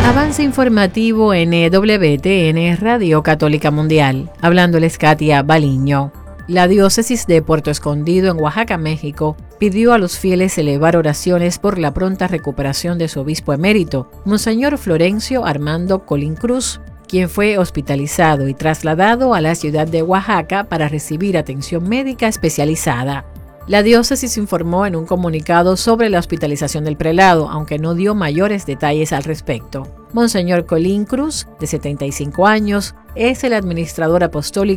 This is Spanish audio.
Avance informativo en WTN Radio Católica Mundial. Hablándoles Katia Baliño. La diócesis de Puerto Escondido en Oaxaca, México, pidió a los fieles elevar oraciones por la pronta recuperación de su obispo emérito, Monseñor Florencio Armando Colín Cruz, quien fue hospitalizado y trasladado a la ciudad de Oaxaca para recibir atención médica especializada. La diócesis informó en un comunicado sobre la hospitalización del prelado, aunque no dio mayores detalles al respecto. Monseñor Colín Cruz, de 75 años, es el administrador apostólico